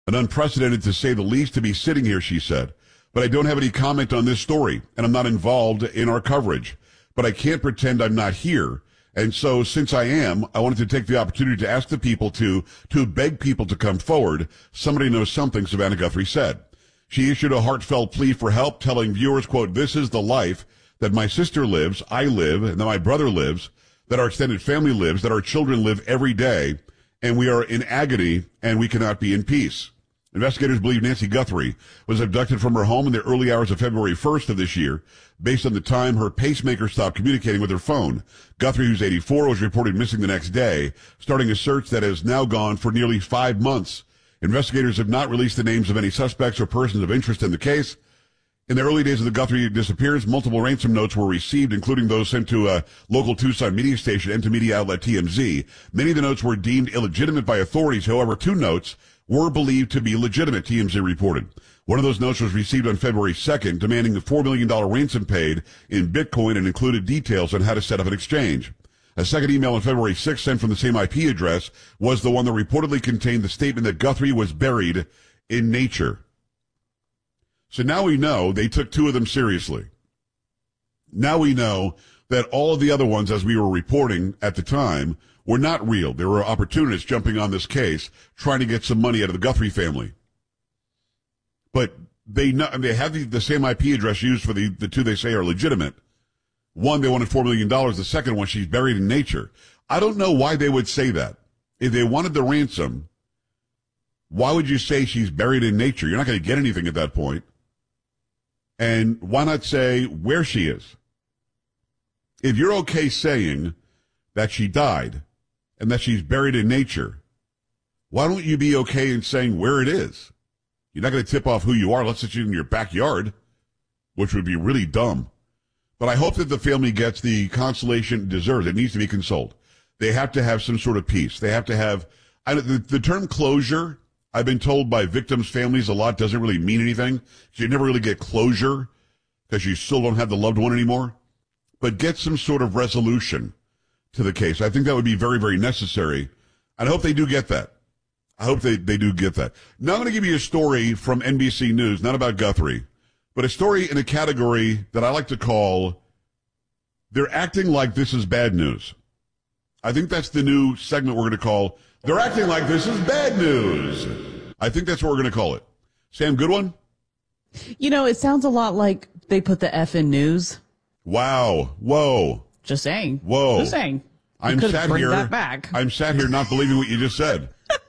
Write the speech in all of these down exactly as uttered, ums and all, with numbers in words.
An unprecedented, to say the least, to be sitting here, she said. But I don't have any comment on this story, and I'm not involved in our coverage. But I can't pretend I'm not here. And so, since I am, I wanted to take the opportunity to ask the people to, to beg people to come forward. Somebody knows something, Savannah Guthrie said. She issued a heartfelt plea for help, telling viewers, quote, "This is the life that my sister lives, I live, and that my brother lives, that our extended family lives, that our children live every day, and we are in agony, and we cannot be in peace." Investigators believe Nancy Guthrie was abducted from her home in the early hours of February first of this year, based on the time her pacemaker stopped communicating with her phone. Guthrie, who's eighty-four, was reported missing the next day, starting a search that has now gone for nearly five months. Investigators have not released the names of any suspects or persons of interest in the case. In the early days of the Guthrie disappearance, multiple ransom notes were received, including those sent to a local Tucson media station and to media outlet T M Z. Many of the notes were deemed illegitimate by authorities. However, two notes were believed to be legitimate, T M Z reported. One of those notes was received on February second, demanding a four million dollars ransom paid in Bitcoin and included details on how to set up an exchange. A second email on February sixth, sent from the same I P address, was the one that reportedly contained the statement that Guthrie was buried in nature. So now we know they took two of them seriously. Now we know that all of the other ones, as we were reporting at the time, were not real. There were opportunists jumping on this case, trying to get some money out of the Guthrie family. But they know, they have the, the same I P address used for the, the two they say are legitimate. One, they wanted four million dollars. The second one, she's buried in nature. I don't know why they would say that. If they wanted the ransom, why would you say she's buried in nature? You're not going to get anything at that point. And why not say where she is? If you're okay saying that she died and that she's buried in nature, why don't you be okay in saying where it is? You're not going to tip off who you are unless it's in your backyard, which would be really dumb. But I hope that the family gets the consolation it deserves. It needs to be consoled. They have to have some sort of peace. They have to have, I, the, the term closure, I've been told by victims' families a lot, doesn't really mean anything. You never really get closure because you still don't have the loved one anymore. But get some sort of resolution to the case. I think that would be very, very necessary. And I hope they do get that. I hope they, they do get that. Now I'm going to give you a story from N B C News, not about Guthrie, but a story in a category that I like to call, they're acting like this is bad news. I think that's the new segment we're going to call, they're acting like this is bad news. I think that's what we're going to call it. Sam, good one? You know, it sounds a lot like they put the F in news. Wow. Whoa. Just saying. Whoa. Just saying. You I'm sat bring here. That back. I'm sat here not believing what you just said.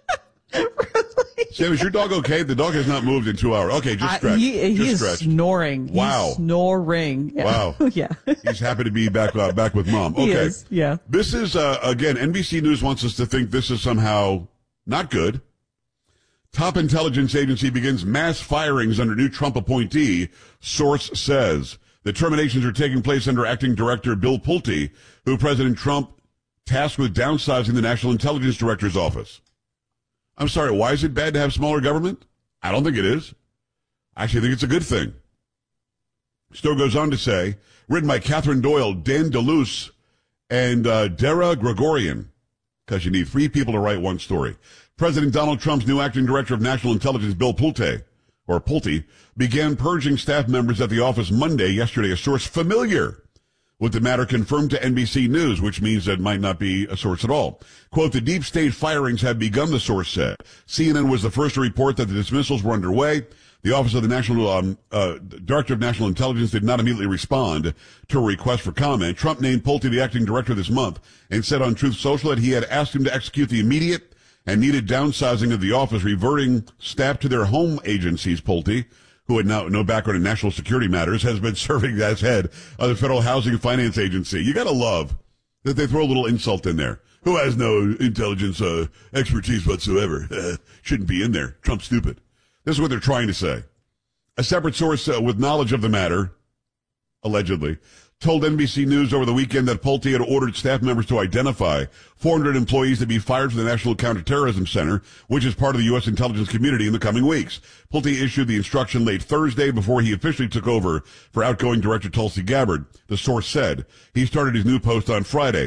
Really? Sam, is your dog okay? The dog has not moved in two hours. Okay, just stretch. Uh, he he just is stretch. snoring. Wow. He's snoring. Yeah. Wow. Yeah. He's happy to be back uh, back with mom. Okay. He is, yeah. This is, uh, again, N B C News wants us to think this is somehow not good. Top intelligence agency begins mass firings under new Trump appointee, source says. The terminations are taking place under acting director Bill Pulte, who President Trump tasked with downsizing the National Intelligence Director's office. I'm sorry, why is it bad to have smaller government? I don't think it is. I actually think it's a good thing. Stowe goes on to say, written by Catherine Doyle, Dan DeLuce, and uh, Dara Gregorian, because you need three people to write one story. President Donald Trump's new acting director of national intelligence, Bill Pulte, or Pulte, began purging staff members at the office Monday, yesterday, a source familiar with the matter confirmed to N B C News, which means that it might not be a source at all. Quote, the deep state firings have begun, the source said. C N N was the first to report that the dismissals were underway. The Office of the National um, uh, Director of National Intelligence did not immediately respond to a request for comment. Trump named Pulte the acting director this month and said on Truth Social that he had asked him to execute the immediate and needed downsizing of the office, reverting staff to their home agencies. Pulte, who had no, no background in national security matters, has been serving as head of the Federal Housing Finance Agency. You gotta love that they throw a little insult in there. Who has no intelligence uh, expertise whatsoever. Uh, shouldn't be in there. Trump's stupid. This is what they're trying to say. A separate source uh, with knowledge of the matter, allegedly, told N B C News over the weekend that Pulte had ordered staff members to identify four hundred employees to be fired from the National Counterterrorism Center, which is part of the U S intelligence community, in the coming weeks. Pulte issued the instruction late Thursday before he officially took over for outgoing Director Tulsi Gabbard, the source said. He started his new post on Friday.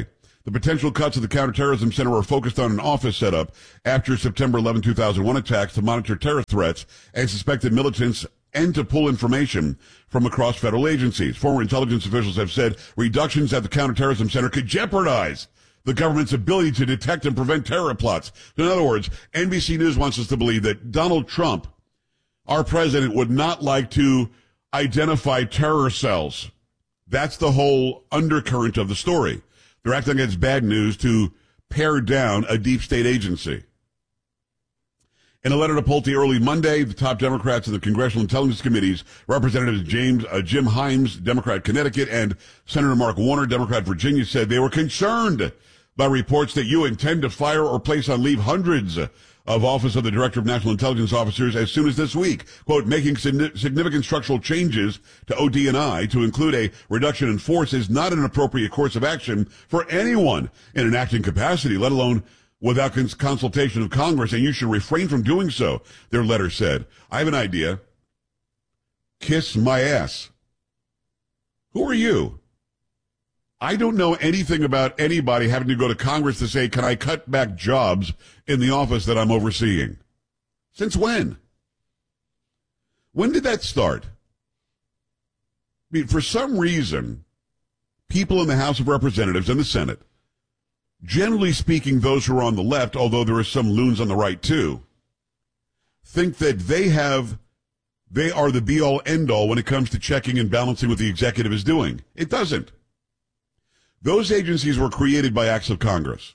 The potential cuts at the Counterterrorism Center are focused on an office setup after September eleventh, two thousand one attacks to monitor terror threats and suspected militants and to pull information from across federal agencies. Former intelligence officials have said reductions at the Counterterrorism Center could jeopardize the government's ability to detect and prevent terror plots. In other words, N B C News wants us to believe that Donald Trump, our president, would not like to identify terror cells. That's the whole undercurrent of the story. They're acting like it's bad news to pare down a deep state agency. In a letter to Pulte early Monday, the top Democrats in the Congressional Intelligence Committees, Representatives James uh, Jim Himes, Democrat Connecticut, and Senator Mark Warner, Democrat Virginia, said they were concerned by reports that you intend to fire or place on leave hundreds of Office of the Director of National Intelligence Officers as soon as this week. Quote, making significant structural changes to O D and I to include a reduction in force is not an appropriate course of action for anyone in an acting capacity, let alone without cons- consultation of Congress, and you should refrain from doing so, their letter said. I have an idea. Kiss my ass. Who are you? I don't know anything about anybody having to go to Congress to say, can I cut back jobs in the office that I'm overseeing? Since when? When did that start? I mean, for some reason, people in the House of Representatives and the Senate, generally speaking, those who are on the left, although there are some loons on the right too, think that they have, they are the be-all, end-all when it comes to checking and balancing what the executive is doing. It doesn't. Those agencies were created by acts of Congress.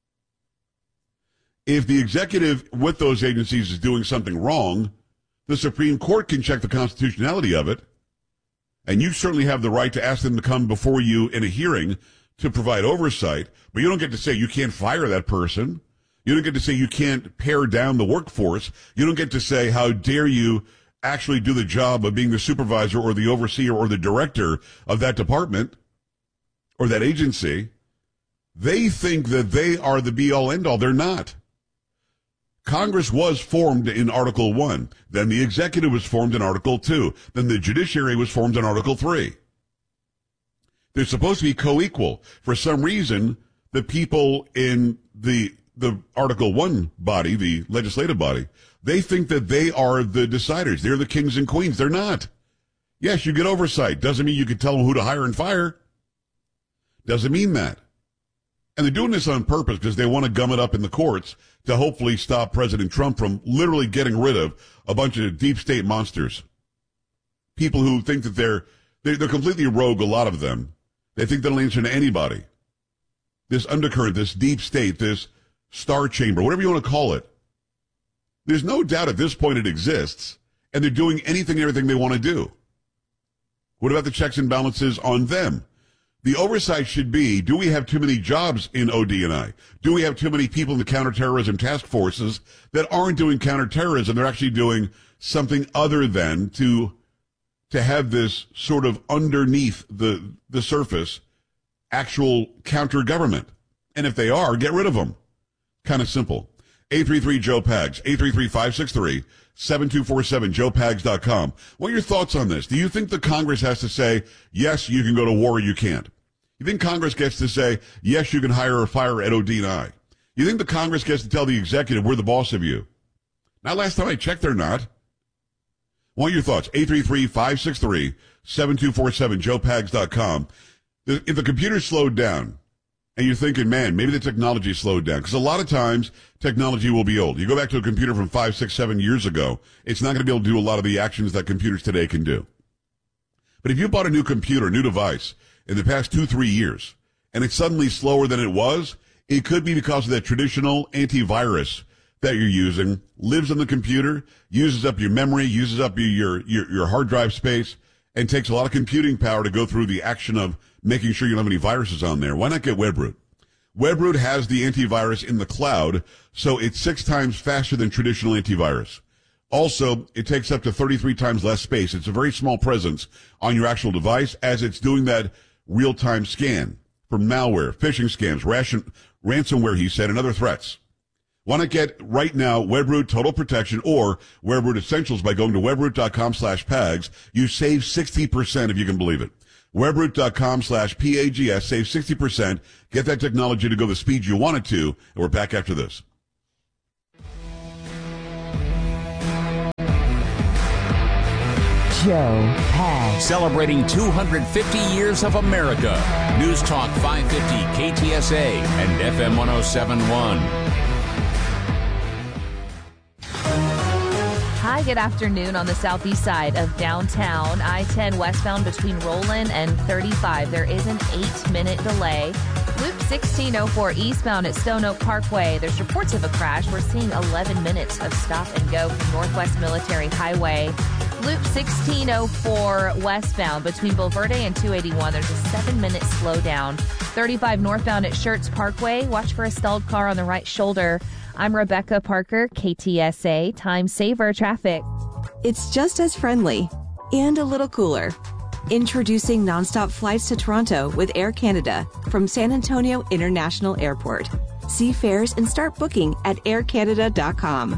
If the executive with those agencies is doing something wrong, the Supreme Court can check the constitutionality of it, and you certainly have the right to ask them to come before you in a hearing to provide oversight, but you don't get to say you can't fire that person. You don't get to say you can't pare down the workforce. You don't get to say how dare you actually do the job of being the supervisor or the overseer or the director of that department or that agency. They think that they are the be-all, end-all. They're not. Congress was formed in Article one. Then the executive was formed in Article two. Then the judiciary was formed in Article three. They're supposed to be co-equal. For some reason, the people in the the Article one body, the legislative body, they think that they are the deciders. They're the kings and queens. They're not. Yes, you get oversight. Doesn't mean you can tell them who to hire and fire. Doesn't mean that. And they're doing this on purpose because they want to gum it up in the courts to hopefully stop President Trump from literally getting rid of a bunch of deep state monsters. People who think that they're, they're, they're completely rogue, a lot of them. They think they'll answer to anybody. This undercurrent, this deep state, this star chamber, whatever you want to call it. There's no doubt at this point it exists, and they're doing anything and everything they want to do. What about the checks and balances on them? The oversight should be, do we have too many jobs in O D and I? Do we have too many people in the counterterrorism task forces that aren't doing counterterrorism? They're actually doing something other than to to have this sort of underneath the the surface actual counter-government. And if they are, get rid of them. Kind of simple. eight three three Joe Pags, eight three three, five six three, seven two four seven, joe pags dot com. What are your thoughts on this? Do you think the Congress has to say, yes, you can go to war or you can't? You think Congress gets to say, yes, you can hire or fire at O D and I? You think the Congress gets to tell the executive, we're the boss of you? Now, last time I checked, they're not. What are your thoughts? eight three three, five six three, seven two four seven, joe pags dot com. If the computer slowed down, and you're thinking, man, maybe the technology slowed down. Because a lot of times, technology will be old. You go back to a computer from five, six, seven years ago, it's not going to be able to do a lot of the actions that computers today can do. But if you bought a new computer, a new device, in the past two, three years, and it's suddenly slower than it was, it could be because of that traditional antivirus that you're using, lives on the computer, uses up your memory, uses up your, your, your hard drive space, and takes a lot of computing power to go through the action of making sure you don't have any viruses on there. Why not get WebRoot? WebRoot has the antivirus in the cloud, so it's six times faster than traditional antivirus. Also, it takes up to thirty-three times less space. It's a very small presence on your actual device as it's doing that real-time scan for malware, phishing scams, ration, ransomware, he said, and other threats. Want to get right now WebRoot Total Protection or WebRoot Essentials by going to webroot dot com slash pags. You save sixty percent if you can believe it. Webroot.com slash P-A-G-S. Save sixty percent. Get that technology to go the speed you want it to. And we're back after this. Joe Pags. Celebrating two hundred fifty years of America. News Talk five fifty K T S A and F M one oh seven point one. Hi, good afternoon on the southeast side of downtown. I ten westbound between Roland and thirty-five. There is an eight-minute delay. Loop sixteen oh four eastbound at Stone Oak Parkway. There's reports of a crash. We're seeing eleven minutes of stop and go from Northwest Military Highway. Loop sixteen oh four westbound between Bulverde and two eighty-one. There's a seven-minute slowdown. thirty-five northbound at Schertz Parkway. Watch for a stalled car on the right shoulder. I'm Rebecca Parker, K T S A, Time Saver Traffic. It's just as friendly and a little cooler. Introducing nonstop flights to Toronto with Air Canada from San Antonio International Airport. See fares and start booking at air canada dot com.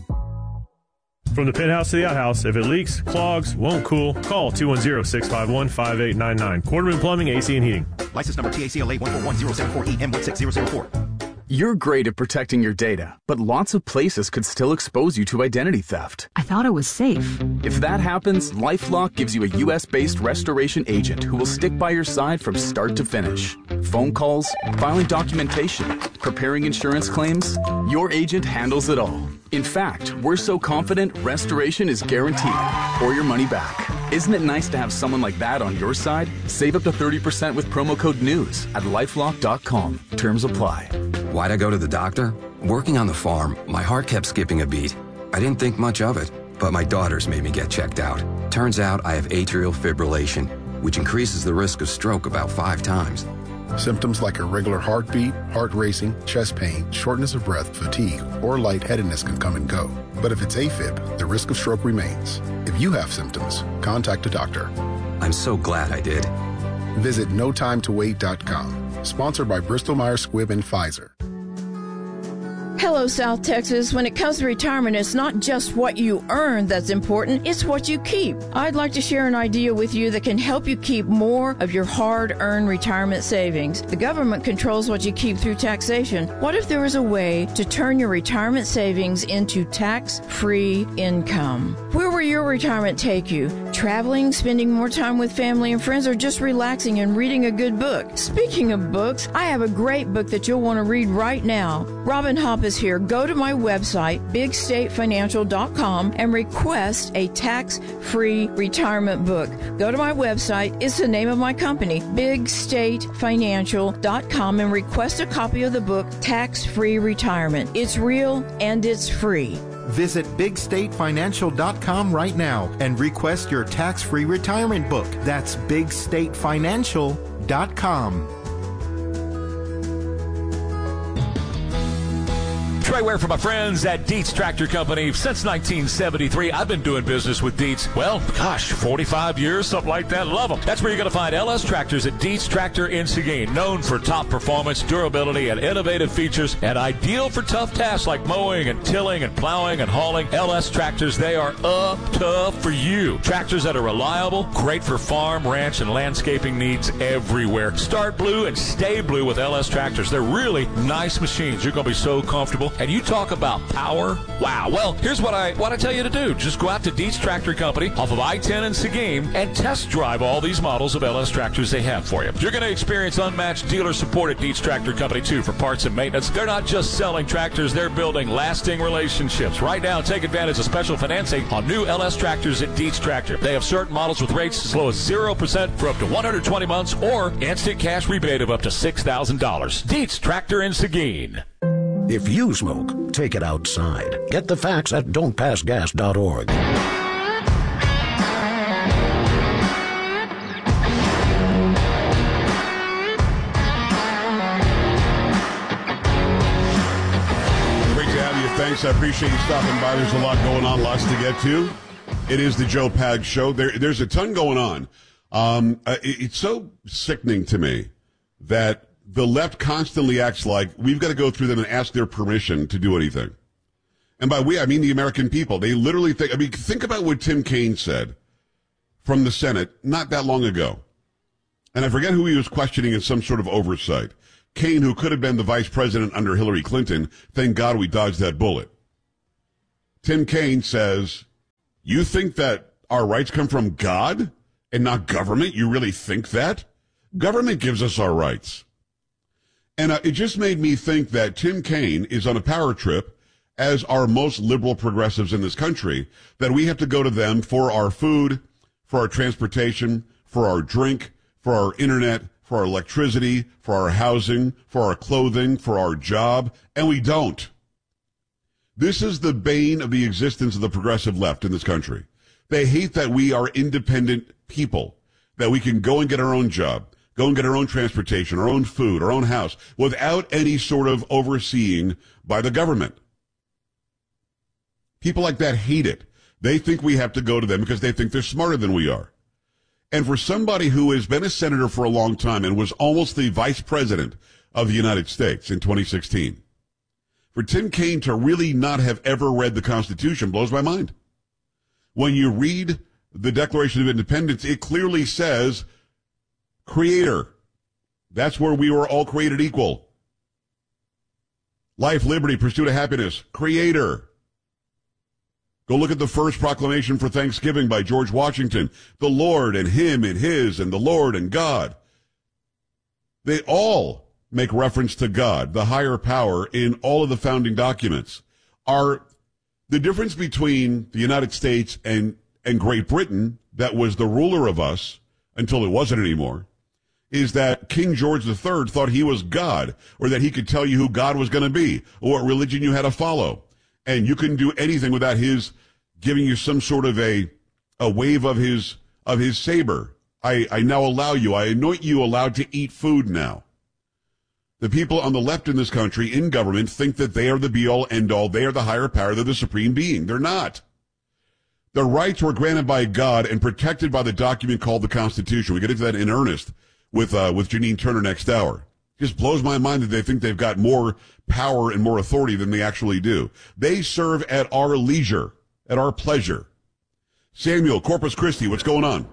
From the penthouse to the outhouse, if it leaks, clogs, won't cool, call two one zero, six five one, five eight nine nine. Quarterman Plumbing, A C and Heating. License number T A C L A one four one zero seven four E M one six zero zero four. You're great at protecting your data, but lots of places could still expose you to identity theft. I thought it was safe. If that happens, LifeLock gives you a U S-based restoration agent who will stick by your side from start to finish. Phone calls, filing documentation, preparing insurance claims, your agent handles it all. In fact, we're so confident restoration is guaranteed or your money back. Isn't it nice to have someone like that on your side? Save up to thirty percent with promo code NEWS at lifelock dot com. Terms apply. Why'd I go to the doctor? Working on the farm, my heart kept skipping a beat. I didn't think much of it, but my daughters made me get checked out. Turns out I have atrial fibrillation, which increases the risk of stroke about five times. Symptoms like irregular heartbeat, heart racing, chest pain, shortness of breath, fatigue, or lightheadedness can come and go. But if it's AFib, the risk of stroke remains. If you have symptoms, contact a doctor. I'm so glad I did. Visit no time to wait dot com. Sponsored by Bristol Myers Squibb and Pfizer. Hello, South Texas. When it comes to retirement, it's not just what you earn that's important, it's what you keep. I'd like to share an idea with you that can help you keep more of your hard-earned retirement savings. The government controls what you keep through taxation. What if there was a way to turn your retirement savings into tax-free income? Where will your retirement take you? Traveling, spending more time with family and friends, or just relaxing and reading a good book? Speaking of books, I have a great book that you'll want to read right now. Robin Hopp is here. Go to my website, big state financial dot com, and request a tax-free retirement book. Go to my website. It's the name of my company, big state financial dot com, and request a copy of the book, Tax-Free Retirement. It's real and it's free. Visit big state financial dot com right now and request your tax-free retirement book. That's big state financial dot com. Trey Ware for my friends at Dietz Tractor Company. Since nineteen seventy-three, I've been doing business with Dietz. Well, gosh, forty-five years, something like that. Love them. That's where you're going to find L S Tractors at Dietz Tractor in Seguin. Known for top performance, durability, and innovative features, and ideal for tough tasks like mowing and tilling and plowing and hauling. L S Tractors, they are up tough for you. Tractors that are reliable, great for farm, ranch, and landscaping needs everywhere. Start blue and stay blue with L S Tractors. They're really nice machines. You're going to be so comfortable. And you talk about power. Wow. Well, here's what I want to tell you to do. Just go out to Dietz Tractor Company off of I ten in Seguin and test drive all these models of L S Tractors they have for you. You're going to experience unmatched dealer support at Dietz Tractor Company, too, for parts and maintenance. They're not just selling tractors. They're building lasting relationships. Right now, take advantage of special financing on new L S Tractors at Dietz Tractor. They have certain models with rates as low as zero percent for up to one hundred twenty months or instant cash rebate of up to six thousand dollars. Dietz Tractor in Seguin. If you smoke, take it outside. Get the facts at don't pass gas dot org. Thanks. I appreciate you stopping by. There's a lot going on, lots to get to. It is the Joe Pags Show. There, there's a ton going on. Um, it, it's so sickening to me that the left constantly acts like we've got to go through them and ask their permission to do anything. And by we, I mean the American people. They literally think, I mean, think about what Tim Kaine said from the Senate not that long ago. And I forget who he was questioning in some sort of oversight. Kaine, who could have been the vice president under Hillary Clinton, thank God we dodged that bullet. Tim Kaine says, you think that our rights come from God and not government? You really think that? Government gives us our rights. And uh, it just made me think that Tim Kaine is on a power trip, as are most liberal progressives in this country, that we have to go to them for our food, for our transportation, for our drink, for our internet, for our electricity, for our housing, for our clothing, for our job, and we don't. This is the bane of the existence of the progressive left in this country. They hate that we are independent people, that we can go and get our own job, go and get our own transportation, our own food, our own house, without any sort of overseeing by the government. People like that hate it. They think we have to go to them because they think they're smarter than we are. And for somebody who has been a senator for a long time and was almost the vice president of the United States in twenty sixteen, for Tim Kaine to really not have ever read the Constitution blows my mind. When you read the Declaration of Independence, it clearly says Creator. That's where we were all created equal. Life, liberty, pursuit of happiness. Creator. Go look at the first proclamation for Thanksgiving by George Washington. The Lord and him and his and the Lord and God. They all make reference to God, the higher power, in all of the founding documents. Are the difference between the United States and, and Great Britain, that was the ruler of us until it wasn't anymore, is that King George the Third thought he was God, or that he could tell you who God was going to be, or what religion you had to follow. And you couldn't do anything without his giving you some sort of a a wave of his of his saber. I, I now allow you, I anoint you allowed to eat food now. The people on the left in this country, in government, think that they are the be-all, end-all. They are the higher power. They're the supreme being. They're not. The rights were granted by God and protected by the document called the Constitution. We get into that in earnest with uh, with Janine Turner next hour. Just blows my mind that they think they've got more power and more authority than they actually do. They serve at our leisure, at our pleasure. Samuel, Corpus Christi, what's going on?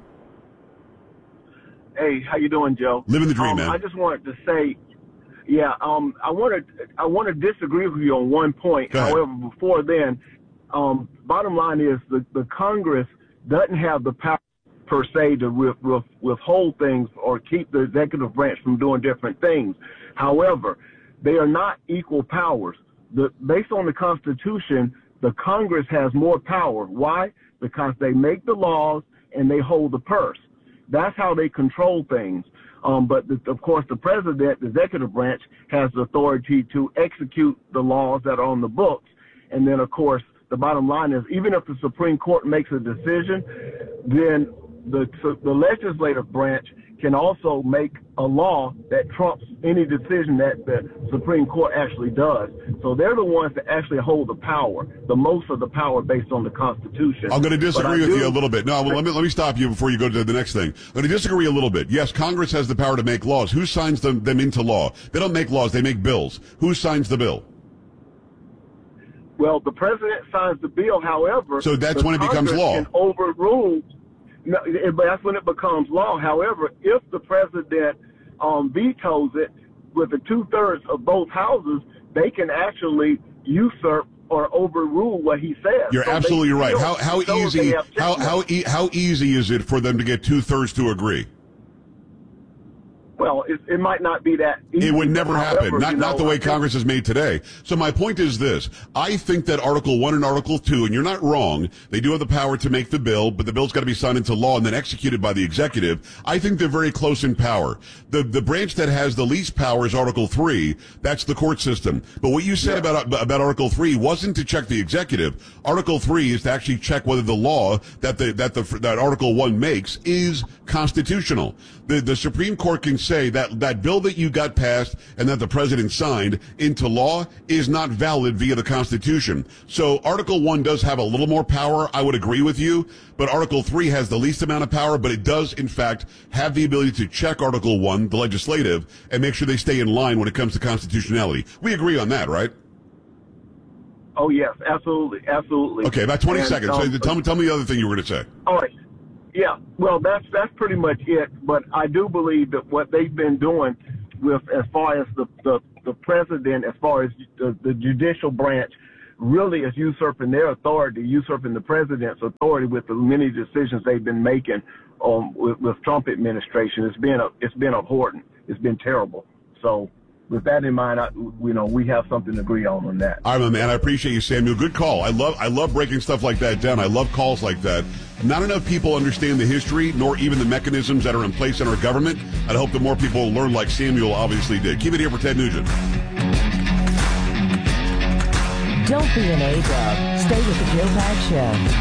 Hey, how you doing, Joe? Living the dream, um, man. I just wanted to say, yeah, um, I want to I want to disagree with you on one point. However, before then, um, bottom line is the, the Congress doesn't have the power per se to with, with, withhold things or keep the executive branch from doing different things. However, they are not equal powers. The, based on the Constitution, the Congress has more power. Why? Because they make the laws and they hold the purse. That's how they control things. Um, but, the, of course, the president, the executive branch, has the authority to execute the laws that are on the books. And then, of course, the bottom line is, even if the Supreme Court makes a decision, then the, the legislative branch can also make a law that trumps any decision that the Supreme Court actually does. So they're the ones that actually hold the power, the most of the power based on the Constitution. I'm going to disagree with do, you a little bit. No, well, let me let me stop you before you go to the next thing. I'm going to disagree a little bit. Yes, Congress has the power to make laws. Who signs them, them into law? They don't make laws, they make bills. Who signs the bill? Well, the president signs the bill, however. So that's when it becomes law. Can overrule. No, it, that's when it becomes law. However, if the president um, vetoes it with the two-thirds of both houses, they can actually usurp or overrule what he says. You're so absolutely right. Still, how how easy how how e- how easy is it for them to get two-thirds to agree? Well, it, it might not be that easy. It would never However, happen. Not you know, not the way Congress is made today. So my point is this. I think that Article one and Article two, and you're not wrong, they do have the power to make the bill, but the bill's got to be signed into law and then executed by the executive. I think they're very close in power. The the branch that has the least power is Article three. That's the court system. But what you said yeah. about about Article three wasn't to check the executive. Article three is to actually check whether the law that the that the that Article one makes is constitutional. The the Supreme Court can say that that bill that you got passed and that the president signed into law is not valid via the Constitution. So Article one does have a little more power, I would agree with you, but Article three has the least amount of power, but it does, in fact, have the ability to check Article one, the legislative, and make sure they stay in line when it comes to constitutionality. We agree on that, right? Oh, yes, absolutely, absolutely. Okay, about twenty and, seconds. Um, so tell me, tell me the other thing you were going to say. All right. Yeah, well, that's that's pretty much it. But I do believe that what they've been doing with, as far as the the, the president, as far as the, the judicial branch, really is usurping their authority, usurping the president's authority with the many decisions they've been making um, with, with Trump administration. It's been a, it's been abhorrent. It's been terrible. So with that in mind, I, you know, we have something to agree on on that. All right, my man. I appreciate you, Samuel. Good call. I love I love breaking stuff like that down. I love calls like that. Not enough people understand the history, nor even the mechanisms that are in place in our government. I'd hope that more people learn like Samuel obviously did. Keep it here for Ted Nugent. Don't be an A-dub. Stay with the Joe Pags Show.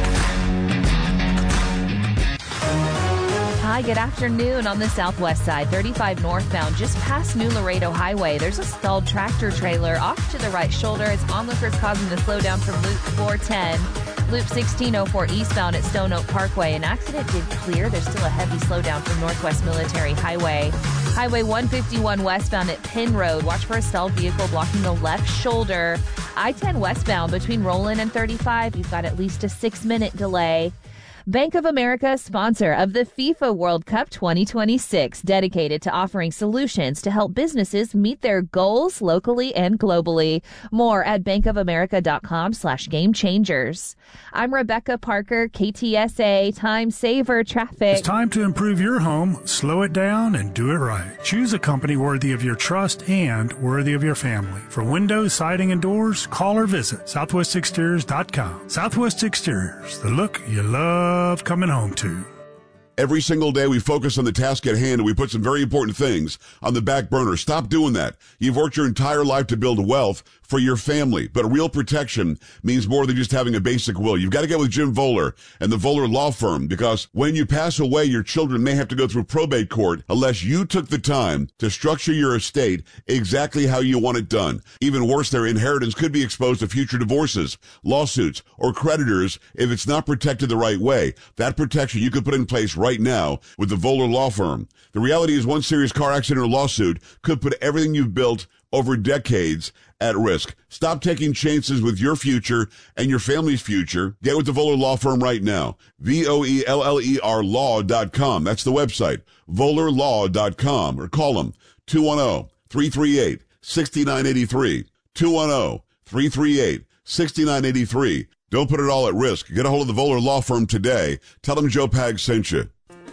Hi, good afternoon. On the southwest side, thirty-five northbound, just past New Laredo Highway. There's a stalled tractor trailer off to the right shoulder. It's onlookers causing the slowdown from Loop four ten. Loop sixteen oh four eastbound at Stone Oak Parkway. An accident did clear. There's still a heavy slowdown from Northwest Military Highway. Highway one fifty-one westbound at Penn Road. Watch for a stalled vehicle blocking the left shoulder. I ten westbound between Roland and thirty-five. You've got at least a six-minute delay. Bank of America, sponsor of the FIFA World Cup twenty twenty-six, dedicated to offering solutions to help businesses meet their goals locally and globally. More at bankofamerica.com slash game changers. I'm Rebecca Parker, K T S A Time Saver Traffic. It's time to improve your home, slow it down, and do it right. Choose a company worthy of your trust and worthy of your family. For windows, siding, and doors, call or visit southwest exteriors dot com. Southwest Exteriors, the look you love coming home to. Every single day we focus on the task at hand and we put some very important things on the back burner. Stop doing that. You've worked your entire life to build wealth for your family, but real protection means more than just having a basic will. You've got to get with Jim Voller and the Voller Law Firm, because when you pass away, your children may have to go through probate court unless you took the time to structure your estate exactly how you want it done. Even worse, their inheritance could be exposed to future divorces, lawsuits, or creditors if it's not protected the right way. That protection you could put in place right now with the Voller Law Firm. The reality is one serious car accident or lawsuit could put everything you've built over decades at risk. Stop taking chances with your future and your family's future. Get with the Voller Law Firm right now. V O E L L E R law dot com. That's the website. voller law dot com. Or call them two one zero, three three eight, six nine eight three. two one zero, three three eight, six nine eight three. Don't put it all at risk. Get a hold of the Voller Law Firm today. Tell them Joe Pags sent you.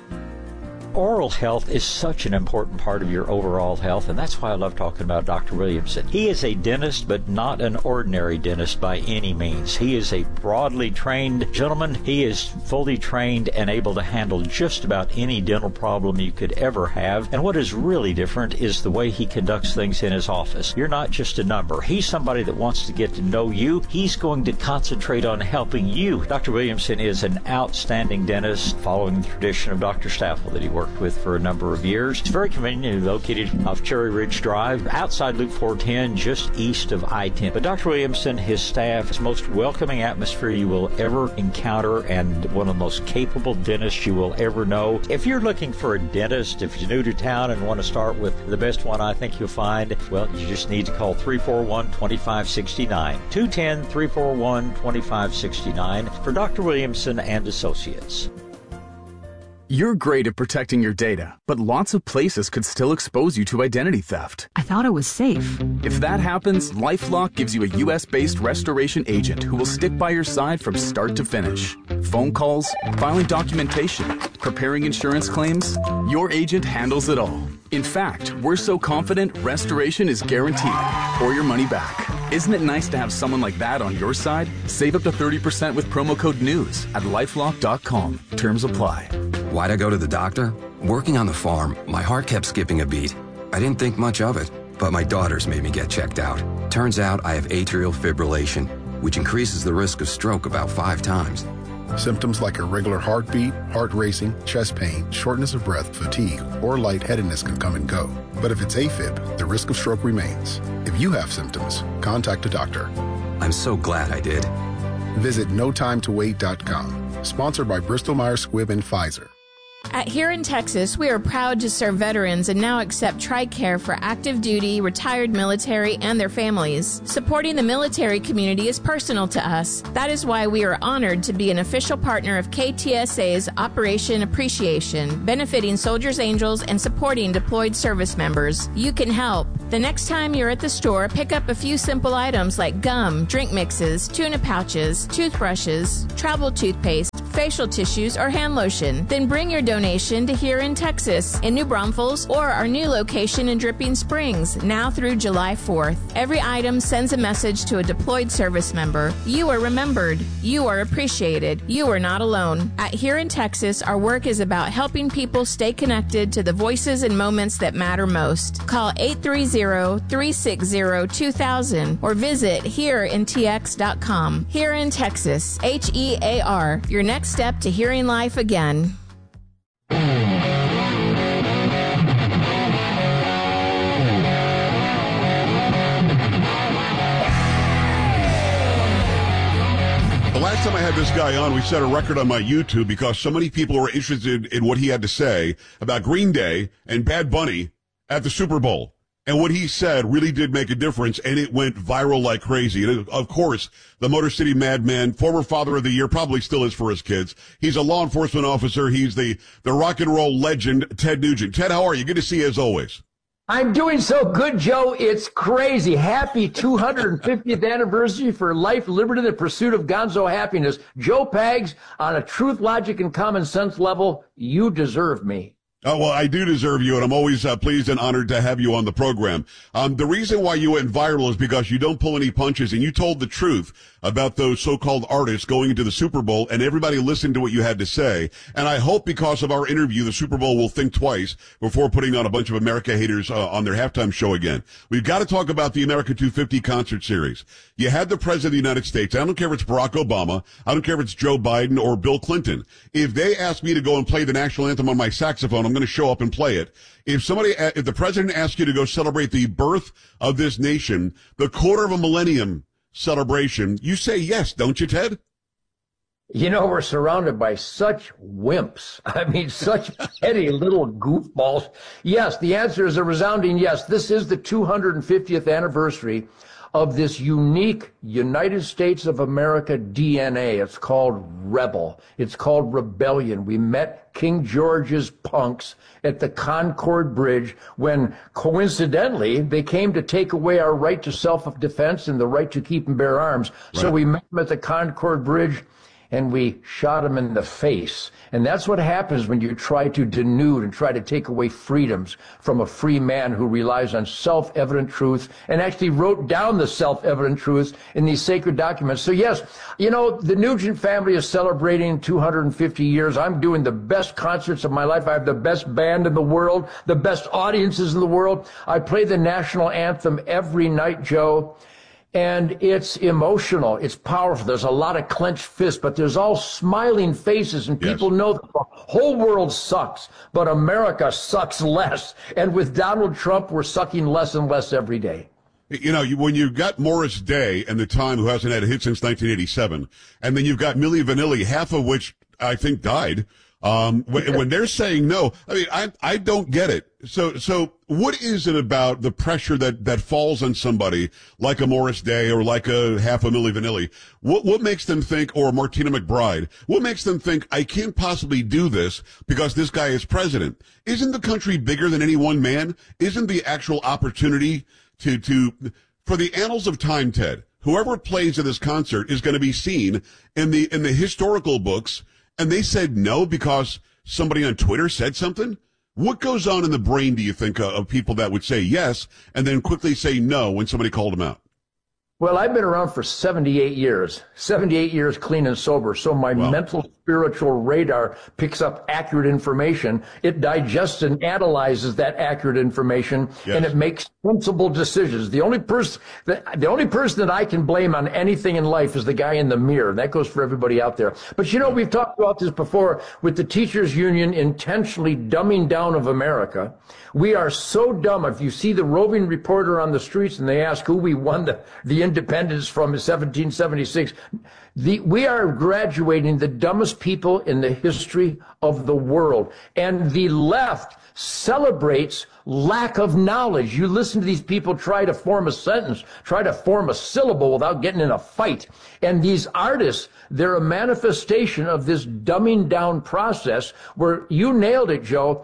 Oral health is such an important part of your overall health, and that's why I love talking about Doctor Williamson. He is a dentist, but not an ordinary dentist by any means. He is a broadly trained gentleman. He is fully trained and able to handle just about any dental problem you could ever have. And what is really different is the way he conducts things in his office. You're not just a number. He's somebody that wants to get to know you. He's going to concentrate on helping you. Doctor Williamson is an outstanding dentist, following the tradition of Doctor Staffel that he worked with for a number of years. It's very conveniently located off Cherry Ridge Drive, outside Loop four ten, just east of I ten. But Doctor Williamson, his staff, is the most welcoming atmosphere you will ever encounter, and one of the most capable dentists you will ever know. If you're looking for a dentist, if you're new to town and want to start with the best one I think you'll find, well, you just need to call three four one, two five six nine. two one zero, three four one, two five six nine for Doctor Williamson and Associates. You're great at protecting your data, but lots of places could still expose you to identity theft. I thought it was safe. If that happens, LifeLock gives you a U S based restoration agent who will stick by your side from start to finish. Phone calls, filing documentation, preparing insurance claims, your agent handles it all. In fact, we're so confident restoration is guaranteed or your money back. Isn't it nice to have someone like that on your side? Save up to thirty percent with promo code NEWS at lifelock dot com. Terms apply. Why'd I go to the doctor? Working on the farm, my heart kept skipping a beat. I didn't think much of it, but my daughters made me get checked out. Turns out I have atrial fibrillation, which increases the risk of stroke about five times. Symptoms like irregular heartbeat, heart racing, chest pain, shortness of breath, fatigue, or lightheadedness can come and go. But if it's AFib, the risk of stroke remains. If you have symptoms, contact a doctor. I'm so glad I did. Visit no time to wait dot com. Sponsored by Bristol Myers Squibb and Pfizer. At Here in Texas, we are proud to serve veterans and now accept TRICARE for active duty, retired military, and their families. Supporting the military community is personal to us. That is why we are honored to be an official partner of K T S A's Operation Appreciation, benefiting Soldiers Angels and supporting deployed service members. You can help. The next time you're at the store, pick up a few simple items like gum, drink mixes, tuna pouches, toothbrushes, travel toothpaste, facial tissues, or hand lotion. Then bring your donation to Here in Texas, in New Braunfels, or our new location in Dripping Springs, now through July fourth. Every item sends a message to a deployed service member. You are remembered. You are appreciated. You are not alone. At Here in Texas, our work is about helping people stay connected to the voices and moments that matter most. Call eight three zero, three six zero, two thousand or visit here in t x dot com. Here in Texas, H E A R, your next step to hearing life again. The last time I had this guy on, we set a record on my YouTube because so many people were interested in what he had to say about Green Day and Bad Bunny at the Super Bowl. And what he said really did make a difference, and it went viral like crazy. And of course, the Motor City Madman, former Father of the Year, probably still is for his kids. He's a law enforcement officer. He's the, the rock and roll legend, Ted Nugent. Ted, how are you? Good to see you as always. I'm doing so good, Joe. It's crazy. Happy two hundred fiftieth anniversary for life, liberty, and the pursuit of gonzo happiness. Joe Pags, on a truth, logic, and common sense level, you deserve me. Oh, well, I do deserve you, and I'm always uh, pleased and honored to have you on the program. Um, the reason why you went viral is because you don't pull any punches, and you told the truth about those so-called artists going into the Super Bowl, and everybody listened to what you had to say. And I hope because of our interview, the Super Bowl will think twice before putting on a bunch of America haters uh, on their halftime show again. We've got to talk about the America two fifty concert series. You had the President of the United States. I don't care if it's Barack Obama. I don't care if it's Joe Biden or Bill Clinton. If they ask me to go and play the national anthem on my saxophone, I'm going to show up and play it. If somebody, if the president asks you to go celebrate the birth of this nation, the quarter of a millennium celebration, you say yes, don't you, Ted? You know, we're surrounded by such wimps. I mean, such petty little goofballs. Yes, the answer is a resounding yes. This is the two hundred fiftieth anniversary of this unique United States of America D N A. It's called rebel. It's called rebellion. We met King George's punks at the Concord Bridge when, coincidentally, they came to take away our right to self-defense and the right to keep and bear arms. Right. So we met them at the Concord Bridge, and we shot him in the face. And that's what happens when you try to denude and try to take away freedoms from a free man who relies on self-evident truth and actually wrote down the self-evident truths in these sacred documents. So yes, you know, the Nugent family is celebrating two hundred fifty years. I'm doing the best concerts of my life. I have the best band in the world, the best audiences in the world. I play the national anthem every night, Joe. And it's emotional. It's powerful. There's a lot of clenched fists, but there's all smiling faces, and people yes. know that the whole world sucks, but America sucks less. And with Donald Trump, we're sucking less and less every day. You know, when you've got Morris Day and The Time, who hasn't had a hit since nineteen eighty-seven, and then you've got Milli Vanilli, half of which I think died, um, when, when they're saying no, I mean, I, I don't get it. So, so what is it about the pressure that, that falls on somebody like a Morris Day or like a half a Milli Vanilli? What, what makes them think, or Martina McBride, what makes them think I can't possibly do this because this guy is president? Isn't the country bigger than any one man? Isn't the actual opportunity to, to, for the annals of time, Ted, whoever plays at this concert is going to be seen in the, in the historical books, and they said no because somebody on Twitter said something? What goes on in the brain, do you think, uh, of people that would say yes and then quickly say no when somebody called them out? Well, I've been around for seventy-eight years, seventy-eight years clean and sober. So my wow. mental, spiritual radar picks up accurate information. It digests and analyzes that accurate information, yes. and it makes sensible decisions. The only person that, the only person that I can blame on anything in life is the guy in the mirror. That goes for everybody out there. But you know, we've talked about this before with the teachers union intentionally dumbing down of America. We are so dumb. If you see the roving reporter on the streets and they ask who we won the, the independence from in seventeen seventy-six, The, we are graduating the dumbest people in the history of the world. And the left celebrates lack of knowledge. You listen to these people try to form a sentence, try to form a syllable without getting in a fight. And these artists, they're a manifestation of this dumbing down process where you nailed it, Joe.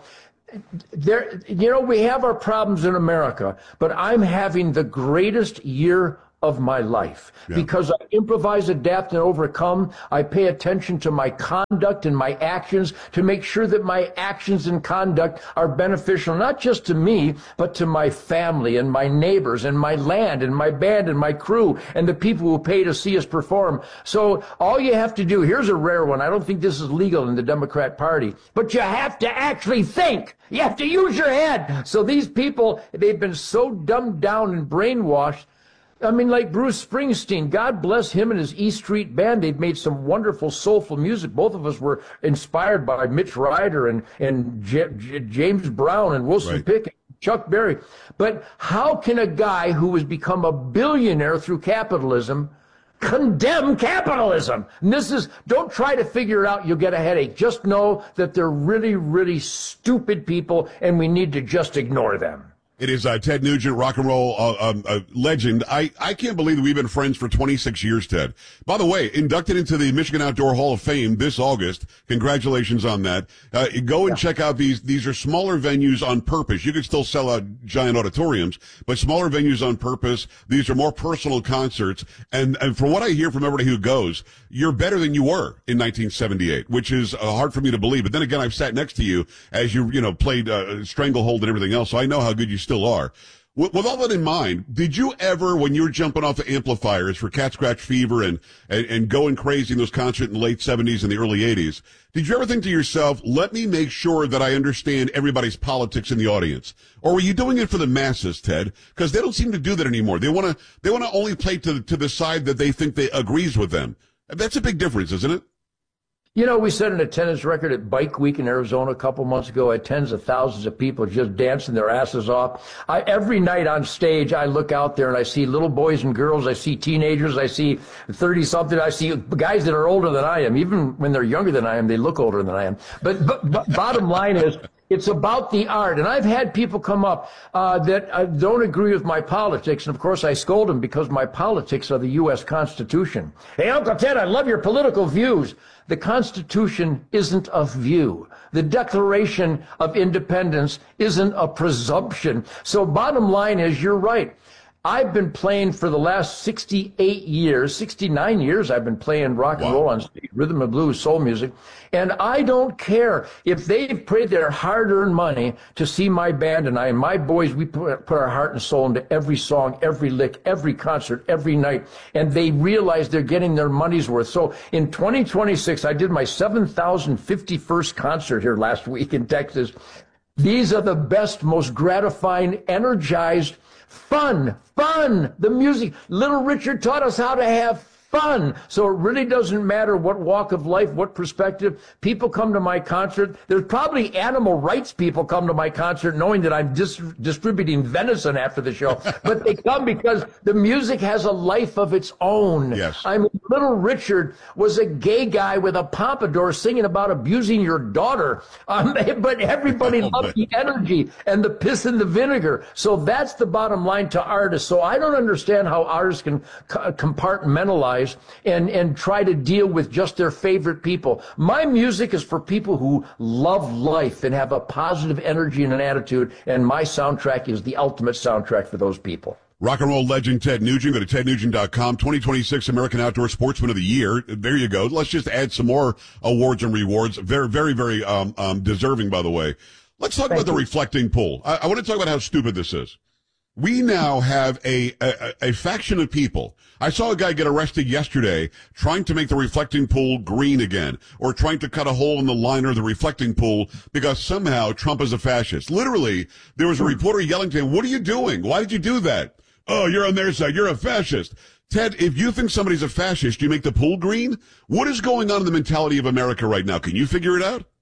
There, you know, we have our problems in America, but I'm having the greatest year of my life yeah. because I improvise, adapt, and overcome. I pay attention to my conduct and my actions to make sure that my actions and conduct are beneficial, not just to me, but to my family and my neighbors and my land and my band and my crew and the people who pay to see us perform. So all you have to do, here's a rare one. I don't think this is legal in the Democrat Party, but you have to actually think. You have to use your head. So these people, they've been so dumbed down and brainwashed. I mean, like Bruce Springsteen, God bless him and his E Street Band. They'd made some wonderful, soulful music. Both of us were inspired by Mitch Ryder and, and J- J- James Brown and Wilson right. Pickett, Chuck Berry. But how can a guy who has become a billionaire through capitalism condemn capitalism? And this is, don't try to figure it out. You'll get a headache. Just know that they're really, really stupid people, and we need to just ignore them. It is uh, Ted Nugent, rock and roll uh, um, uh, legend. I, I can't believe that we've been friends for twenty-six years, Ted. By the way, inducted into the Michigan Outdoor Hall of Fame this August. Congratulations on that. Uh, go and yeah. check out these. These are smaller venues on purpose. You could still sell out giant auditoriums, but smaller venues on purpose. These are more personal concerts. And, and from what I hear from everybody who goes, you're better than you were in nineteen seventy-eight, which is uh, hard for me to believe. But then again, I've sat next to you as you, you know, played uh, Stranglehold and everything else, so I know how good you still are. With, with all that in mind, did you ever, when you were jumping off the amplifiers for Cat Scratch Fever and, and, and going crazy in those concerts in the late seventies and the early eighties, did you ever think to yourself, let me make sure that I understand everybody's politics in the audience? Or were you doing it for the masses, Ted? Because they don't seem to do that anymore. They want to they want to only play to, to the side that they think they agrees with them. That's a big difference, isn't it? You know, we set an attendance record at Bike Week in Arizona a couple months ago. I had tens of thousands of people just dancing their asses off. I, every night on stage, I look out there and I see little boys and girls. I see teenagers. I see thirty-something. I see guys that are older than I am. Even when they're younger than I am, they look older than I am. But, but, but bottom line is, it's about the art. And I've had people come up uh, that uh, don't agree with my politics. And, of course, I scold them because my politics are the U S Constitution. Hey, Uncle Ted, I love your political views. The Constitution isn't a view. The Declaration of Independence isn't a presumption. So bottom line is, you're right. I've been playing for the last sixty-eight years, sixty-nine years I've been playing rock and roll on stage, rhythm and blues, soul music. And I don't care if they've paid their hard-earned money to see my band and I and my boys, we put, put our heart and soul into every song, every lick, every concert, every night. And they realize they're getting their money's worth. So in twenty twenty-six, I did my seven thousand fifty-first concert here last week in Texas. These are the best, most gratifying, energized, Fun, fun, the music. Little Richard taught us how to have fun. So it really doesn't matter what walk of life, what perspective. People come to my concert. There's probably animal rights people come to my concert knowing that I'm dis- distributing venison after the show. But they come because the music has a life of its own. Yes. I mean, Little Richard was a gay guy with a pompadour singing about abusing your daughter. Um, but everybody oh, loved the energy and the piss and the vinegar. So that's the bottom line to artists. So I don't understand how artists can co- compartmentalize and, and try to deal with just their favorite people. My music is for people who love life and have a positive energy and an attitude, and my soundtrack is the ultimate soundtrack for those people. Rock and roll legend Ted Nugent. Go to ted nugent dot com. twenty twenty-six American Outdoor Sportsman of the Year. There you go. Let's just add some more awards and rewards. Very, very, very um, um, deserving, by the way. Let's talk Thank about you. the reflecting pool. I, I want to talk about how stupid this is. We now have a, a, a faction of people. I saw a guy get arrested yesterday trying to make the reflecting pool green again, or trying to cut a hole in the liner of the reflecting pool because somehow Trump is a fascist. Literally, there was a reporter yelling to him, "What are you doing? Why did you do that?" "Oh, you're on their side. You're a fascist." Ted, if you think somebody's a fascist, do you make the pool green? What is going on in the mentality of America right now? Can you figure it out?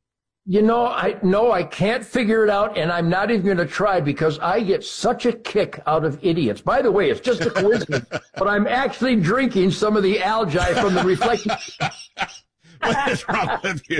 You know, I no, I can't figure it out, and I'm not even going to try because I get such a kick out of idiots. By the way, it's just a coincidence, but I'm actually drinking some of the algae from the reflecting. What is wrong with you?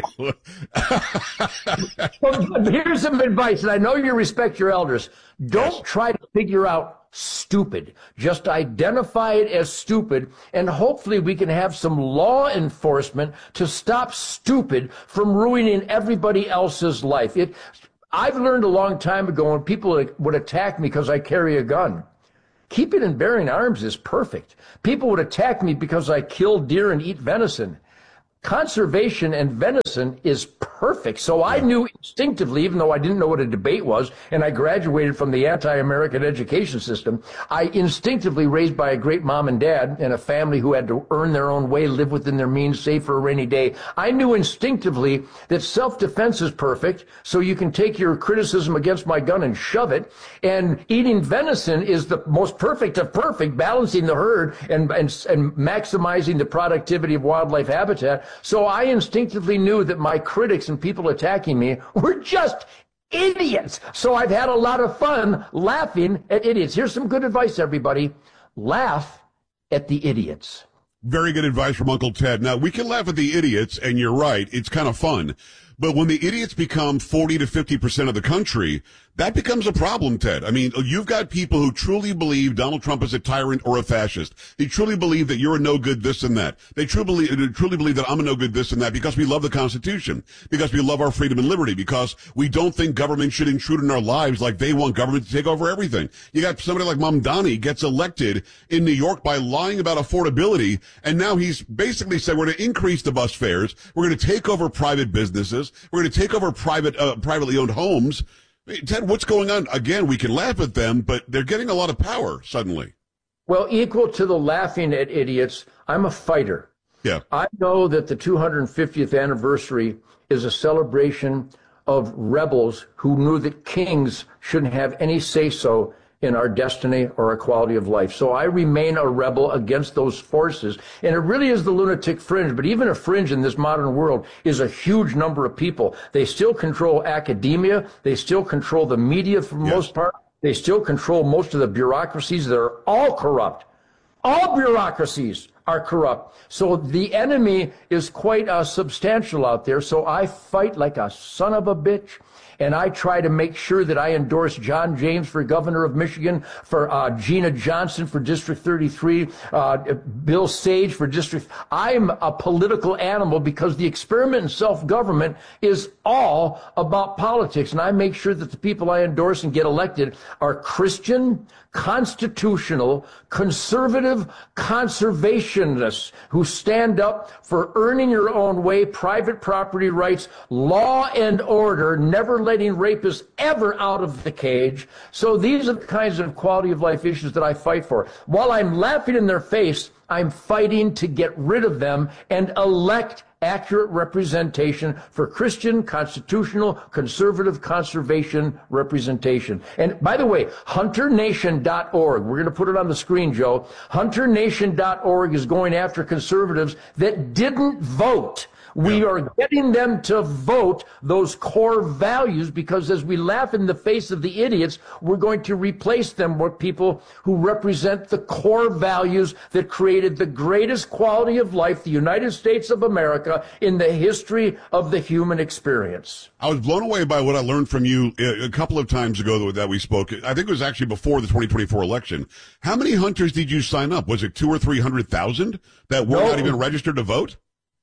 Well, here's some advice, and I know you respect your elders. Don't yes. try to figure out stupid. Just identify it as stupid, and hopefully we can have some law enforcement to stop stupid from ruining everybody else's life. It, I've learned a long time ago when people would attack me because I carry a gun. Keeping and bearing arms is perfect. People would attack me because I kill deer and eat venison. Conservation and venison is perfect. So I knew instinctively, even though I didn't know what a debate was, and I graduated from the anti-American education system, I instinctively, raised by a great mom and dad and a family who had to earn their own way, live within their means, save for a rainy day, I knew instinctively that self-defense is perfect, so you can take your criticism against my gun and shove it, and eating venison is the most perfect of perfect, balancing the herd and, and, and maximizing the productivity of wildlife habitat. So I instinctively knew that my critics and people attacking me were just idiots. So I've had a lot of fun laughing at idiots. Here's some good advice, everybody. Laugh at the idiots. Very good advice from Uncle Ted. Now, we can laugh at the idiots, and you're right, it's kind of fun. But when the idiots become forty to fifty percent of the country, that becomes a problem, Ted. I mean, you've got people who truly believe Donald Trump is a tyrant or a fascist. They truly believe that you're a no-good this and that. They truly believe, truly believe that I'm a no-good this and that because we love the Constitution, because we love our freedom and liberty, because we don't think government should intrude in our lives like they want government to take over everything. You got somebody like Mamdani gets elected in New York by lying about affordability, and now he's basically said we're going to increase the bus fares, we're going to take over private businesses, we're going to take over private, uh, privately owned homes. Ted, what's going on? Again, we can laugh at them, but they're getting a lot of power suddenly. Well, equal to the laughing at idiots, I'm a fighter. Yeah. I know that the two hundred fiftieth anniversary is a celebration of rebels who knew that kings shouldn't have any say-so in our destiny or our quality of life. So I remain a rebel against those forces. And it really is the lunatic fringe, but even a fringe in this modern world is a huge number of people. They still control academia. They still control the media for the yes. most part. They still control most of the bureaucracies that are all corrupt. All bureaucracies are corrupt. So the enemy is quite uh, substantial out there. So I fight like a son of a bitch. And I try to make sure that I endorse John James for governor of Michigan, for uh, Gina Johnson for District thirty-three, uh, Bill Sage for District. I'm a political animal because the experiment in self-government is all about politics. And I make sure that the people I endorse and get elected are Christian, constitutional, conservative conservationists who stand up for earning your own way, private property rights, law and order, never letting rapists ever out of the cage. So these are the kinds of quality of life issues that I fight for. While I'm laughing in their face, I'm fighting to get rid of them and elect accurate representation for Christian, constitutional, conservative conservation representation. And by the way, hunter nation dot org, we're going to put it on the screen, Joe. hunter nation dot org is going after conservatives that didn't vote. We are getting them to vote those core values because as we laugh in the face of the idiots, we're going to replace them with people who represent the core values that created the greatest quality of life, the United States of America, in the history of the human experience. I was blown away by what I learned from you a couple of times ago that we spoke. I think it was actually before the twenty twenty-four election. How many hunters did you sign up? Was it two or three hundred thousand that were no. not even registered to vote?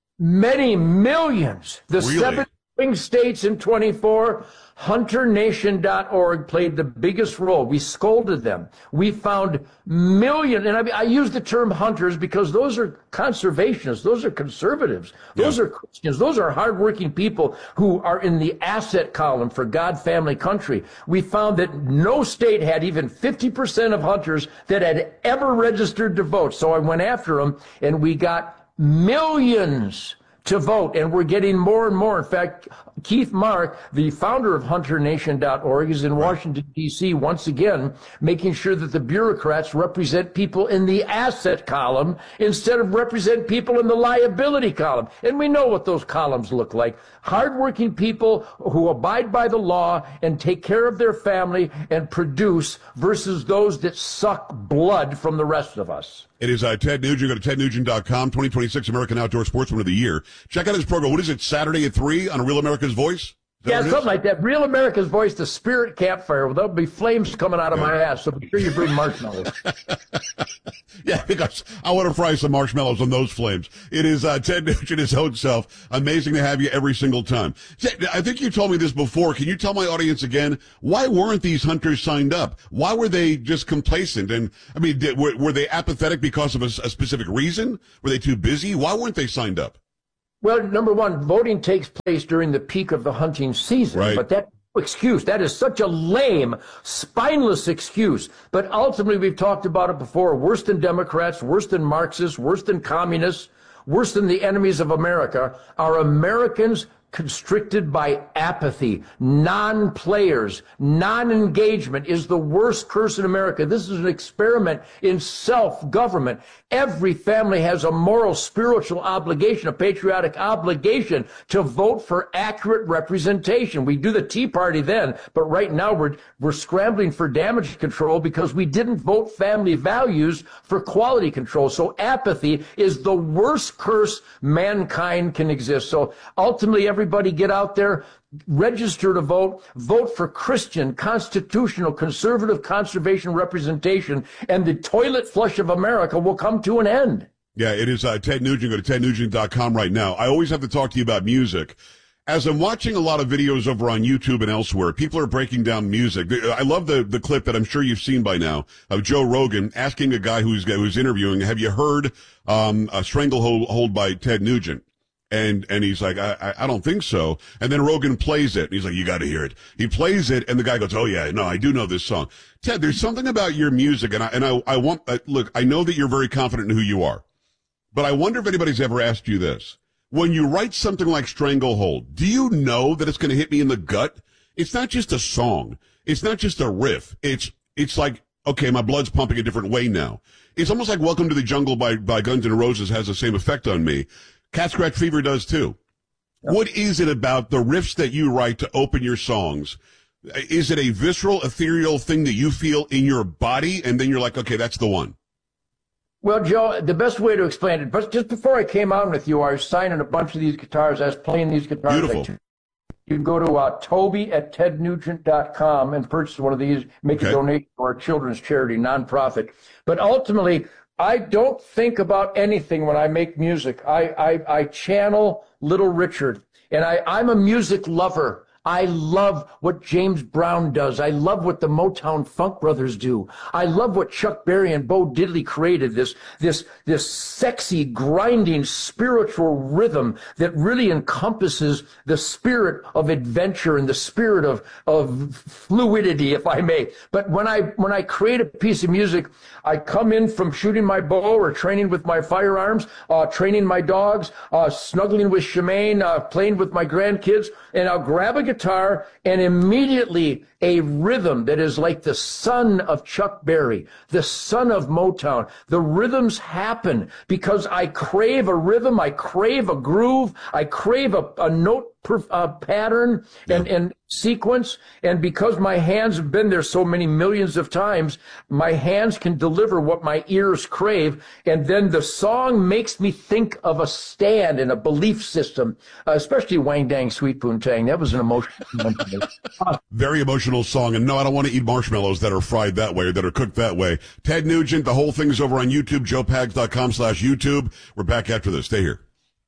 Many millions. The really? seven swing states in twenty-four, hunter nation dot org played the biggest role. We scolded them. We found millions, and I, I use the term hunters because those are conservationists. Those are conservatives. Those yeah. are Christians. Those are hardworking people who are in the asset column for God, family, country. We found that no state had even fifty percent of hunters that had ever registered to vote. So I went after them, and we got millions, to vote, and we're getting more and more. In fact, Keith Mark, the founder of Hunter Nation dot org, is in Washington, D C once again, making sure that the bureaucrats represent people in the asset column instead of represent people in the liability column. And we know what those columns look like. Hardworking people who abide by the law and take care of their family and produce versus those that suck blood from the rest of us. It is uh, Ted Nugent. Go to ted nugent dot com, twenty twenty-six American Outdoor Sportsman of the Year. Check out his program. What is it, Saturday at three on Real America's Voice? Yeah, something like that. Real America's Voice, the Spirit Campfire. Well, there'll be flames coming out of my ass, so be sure you bring marshmallows. Yeah, because I want to fry some marshmallows on those flames. It is uh, Ted Nugent, his own self. Amazing to have you every single time. I think you told me this before. Can you tell my audience again, why weren't these hunters signed up? Why were they just complacent? And, I mean, did, were, were they apathetic because of a, a specific reason? Were they too busy? Why weren't they signed up? Well, number one, voting takes place during the peak of the hunting season, right. But that excuse, that is such a lame, spineless excuse. But ultimately, we've talked about it before, worse than Democrats, worse than Marxists, worse than communists, worse than the enemies of America, are Americans constricted by apathy. Non-players, non-engagement is the worst curse in America. This is an experiment in self-government. Every family has a moral, spiritual obligation, a patriotic obligation to vote for accurate representation. We do the Tea Party then, but right now we're, we're scrambling for damage control because we didn't vote family values for quality control. So apathy is the worst curse mankind can exist. So ultimately, everybody get out there, register to vote, vote for Christian, constitutional, conservative conservation representation, and the toilet flush of America will come to an end. Yeah, it is uh, Ted Nugent. Go to ted nugent dot com right now. I always have to talk to you about music. As I'm watching a lot of videos over on YouTube and elsewhere, people are breaking down music. I love the, the clip that I'm sure you've seen by now of Joe Rogan asking a guy who's, who's interviewing, have you heard um, a Stranglehold hold by Ted Nugent? And, and he's like, I, I don't think so. And then Rogan plays it. And he's like, you got to hear it. He plays it. And the guy goes, oh yeah, no, I do know this song. Ted, there's something about your music. And I, and I, I want, uh, look, I know that you're very confident in who you are, but I wonder if anybody's ever asked you this. When you write something like Stranglehold, do you know that it's going to hit me in the gut? It's not just a song. It's not just a riff. It's, it's like, okay, my blood's pumping a different way now. It's almost like Welcome to the Jungle by, by Guns N' Roses has the same effect on me. Cat Scratch Fever does too. Yep. What is it about the riffs that you write to open your songs? Is it a visceral, ethereal thing that you feel in your body, and then you're like, okay, that's the one? Well, Joe, the best way to explain it, but just before I came on with you, I was signing a bunch of these guitars. I was playing these guitars. Beautiful. You can go to uh, Toby at ted nugent dot com and purchase one of these, make okay. a donation to our children's charity, nonprofit. But ultimately, I don't think about anything when I make music. I, I, I channel Little Richard, and I, I'm a music lover. I love what James Brown does. I love what the Motown Funk Brothers do. I love what Chuck Berry and Bo Diddley created, this, this, this sexy, grinding, spiritual rhythm that really encompasses the spirit of adventure and the spirit of, of fluidity, if I may. But when I, when I create a piece of music, I come in from shooting my bow or training with my firearms, uh, training my dogs, uh, snuggling with Shemaine, uh, playing with my grandkids, and I'll grab a guitar and immediately a rhythm that is like the son of Chuck Berry, the son of Motown. The rhythms happen because I crave a rhythm, I crave a groove, I crave a, a note per, uh, pattern and, yeah. and sequence. And because my hands have been there so many millions of times, my hands can deliver what my ears crave. And then the song makes me think of a stand and a belief system, uh, especially Wang Dang Sweet Poontang. That was an emotional moment to me. Very emotional song. And no, I don't want to eat marshmallows that are fried that way or that are cooked that way. Ted Nugent, the whole thing's over on YouTube, joe pags dot com slash YouTube. We're back after this. Stay here.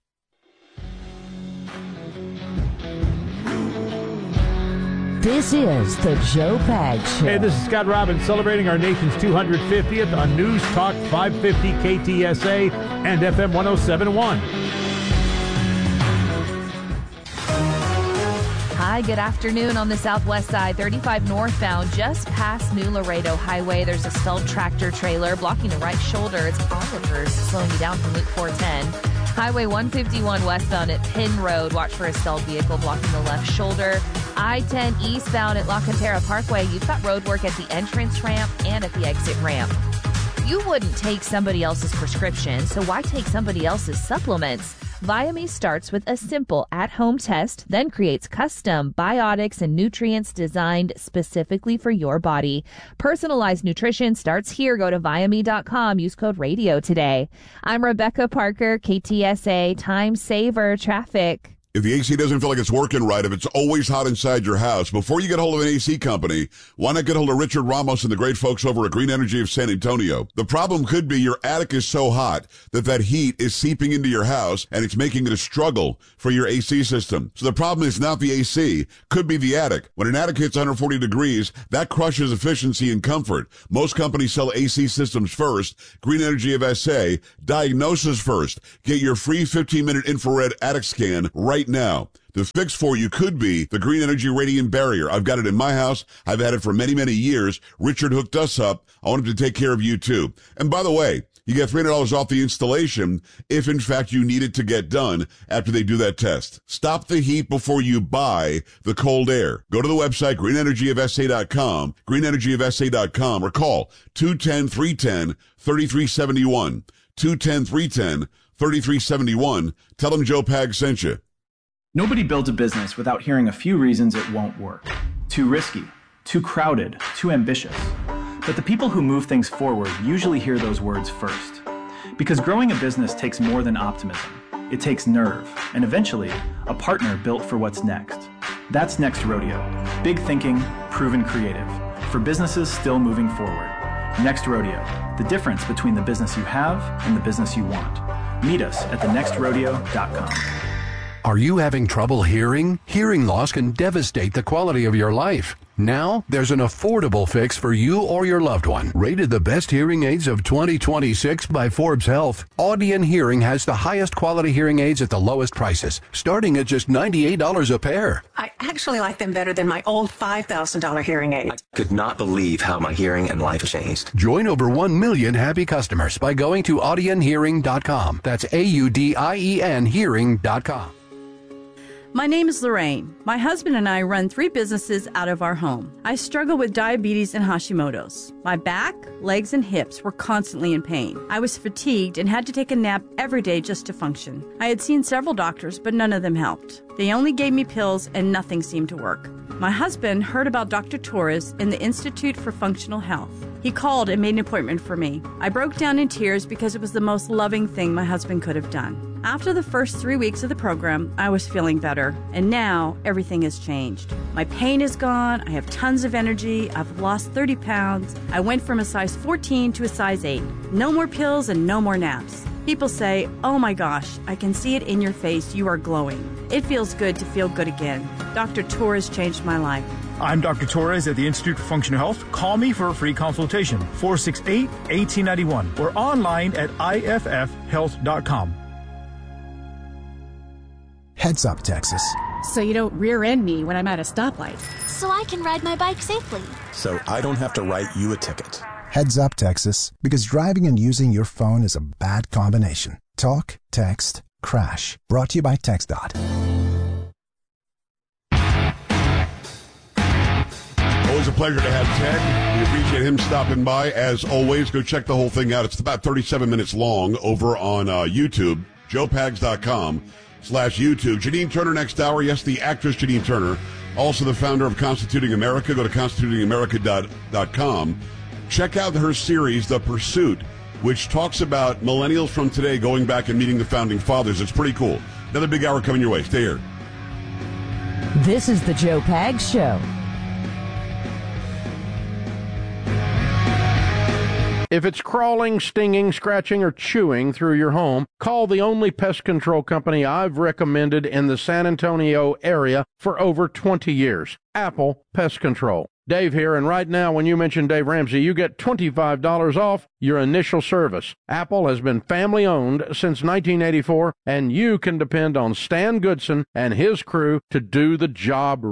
This is the Joe Pags Show. Hey, this is Scott Robbins celebrating our nation's two hundred fiftieth on News Talk five fifty K T S A and F M one oh seven point one. Hi, good afternoon. On the southwest side, thirty-five northbound, just past New Laredo Highway. There's a stalled tractor trailer blocking the right shoulder. It's onlookers slowing you down from Loop four ten. Highway one fifty-one westbound at Penn Road. Watch for a stalled vehicle blocking the left shoulder. I ten eastbound at La Cantera Parkway. You've got road work at the entrance ramp and at the exit ramp. You wouldn't take somebody else's prescription, so why take somebody else's supplements? Viame starts with a simple at-home test, then creates custom biotics and nutrients designed specifically for your body. Personalized nutrition starts here. Go to Viame dot com. Use code RADIO today. I'm Rebecca Parker, K T S A Time Saver Traffic. If the A C doesn't feel like it's working right, if it's always hot inside your house, before you get hold of an A C company, why not get hold of Richard Ramos and the great folks over at Green Energy of San Antonio? The problem could be your attic is so hot that that heat is seeping into your house and it's making it a struggle for your A C system. So the problem is not the A C, could be the attic. When an attic hits one hundred forty degrees, that crushes efficiency and comfort. Most companies sell A C systems first. Green Energy of S A, diagnosis first. Get your free fifteen minute infrared attic scan right now. The fix for you could be the Green Energy Radiant Barrier. I've got it in my house. I've had it for many, many years. Richard hooked us up. I want him to take care of you too. And by the way, you get three hundred dollars off the installation if in fact you need it to get done after they do that test. Stop the heat before you buy the cold air. Go to the website, green energy of s a dot com, green energy of s a dot com, or call two one zero, three one zero, three three seven one. two one zero, three one zero, three three seven one. Tell them Joe Pag sent you. Nobody builds a business without hearing a few reasons it won't work. Too risky, too crowded, too ambitious. But the people who move things forward usually hear those words first. Because growing a business takes more than optimism. It takes nerve, and eventually, a partner built for what's next. That's Next Rodeo. Big thinking, proven creative. For businesses still moving forward. Next Rodeo. The difference between the business you have and the business you want. Meet us at the next rodeo dot com. Are you having trouble hearing? Hearing loss can devastate the quality of your life. Now, there's an affordable fix for you or your loved one. Rated the best hearing aids of twenty twenty-six by Forbes Health, Audion Hearing has the highest quality hearing aids at the lowest prices, starting at just ninety-eight dollars a pair. I actually like them better than my old five thousand dollars hearing aid. I could not believe how my hearing and life changed. Join over one million happy customers by going to audion hearing dot com. That's A U D I E N hearing dot com. My name is Lorraine. My husband and I run three businesses out of our home. I struggle with diabetes and Hashimoto's. My back, legs, and hips were constantly in pain. I was fatigued and had to take a nap every day just to function. I had seen several doctors, but none of them helped. They only gave me pills and nothing seemed to work. My husband heard about Doctor Torres in the Institute for Functional Health. He called and made an appointment for me. I broke down in tears because it was the most loving thing my husband could have done. After the first three weeks of the program, I was feeling better, and now everything has changed. My pain is gone, I have tons of energy, I've lost thirty pounds, I went from a size fourteen to a size eight. No more pills and no more naps. People say, oh my gosh, I can see it in your face, you are glowing. It feels good to feel good again. Doctor Torres changed my life. I'm Doctor Torres at the Institute for Functional Health. Call me for a free consultation, four six eight, one eight nine one, or online at I F F health dot com. Heads up, Texas. So you don't rear end me when I'm at a stoplight. So I can ride my bike safely. So I don't have to write you a ticket. Heads up, Texas, because driving and using your phone is a bad combination. Talk, text, crash. Brought to you by TextDot. Always a pleasure to have Ted. We appreciate him stopping by. As always, go check the whole thing out. It's about thirty-seven minutes long over on uh, YouTube, joe pags dot com. slash YouTube. Janine Turner next hour. Yes, the actress Janine Turner. Also the founder of Constituting America. Go to constituting america dot com. Check out her series, The Pursuit, which talks about millennials from today going back and meeting the founding fathers. It's pretty cool. Another big hour coming your way. Stay here. This is the Joe Pags Show. If it's crawling, stinging, scratching, or chewing through your home, call the only pest control company I've recommended in the San Antonio area for over twenty years, Apple Pest Control. Dave here, and right now when you mention Dave Ramsey, you get twenty-five dollars off your initial service. Apple has been family-owned since nineteen eighty-four, and you can depend on Stan Goodson and his crew to do the job right.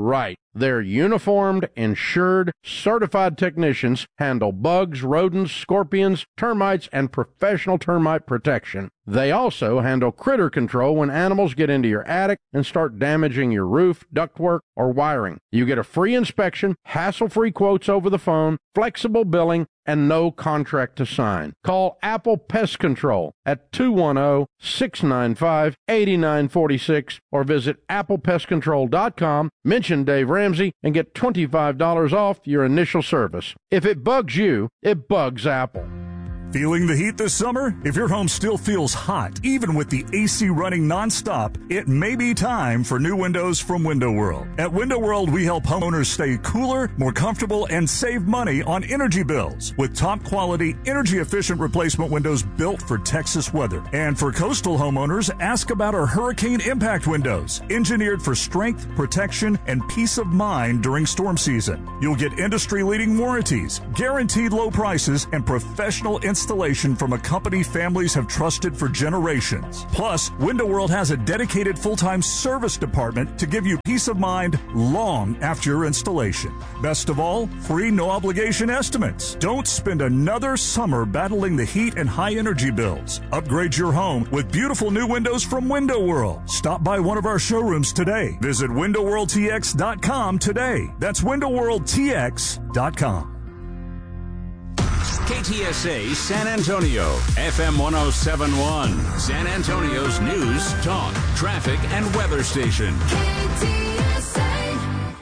Their uniformed, insured, certified technicians handle bugs, rodents, scorpions, termites, and professional termite protection. They also handle critter control when animals get into your attic and start damaging your roof, ductwork, or wiring. You get a free inspection, hassle-free quotes over the phone, flexible billing, and no contract to sign. Call Apple Pest Control at two one zero, six nine five, eight nine four six or visit apple pest control dot com, mention Dave Ramsey, and get twenty-five dollars off your initial service. If it bugs you, it bugs Apple. Feeling the heat this summer? If your home still feels hot, even with the A C running nonstop, it may be time for new windows from Window World. At Window World, we help homeowners stay cooler, more comfortable, and save money on energy bills with top quality, energy efficient replacement windows built for Texas weather. And for coastal homeowners, ask about our hurricane impact windows, engineered for strength, protection, and peace of mind during storm season. You'll get industry leading warranties, guaranteed low prices, and professional installation installation from a company families have trusted for generations. Plus, Window World has a dedicated full-time service department to give you peace of mind long after your installation. Best of all, free no-obligation estimates. Don't spend another summer battling the heat and high energy bills. Upgrade your home with beautiful new windows from Window World. Stop by one of our showrooms today. Visit window world t x dot com today. That's window world t x dot com. K T S A San Antonio, F M one oh seven point one, San Antonio's news, talk, traffic, and weather station. K T S A.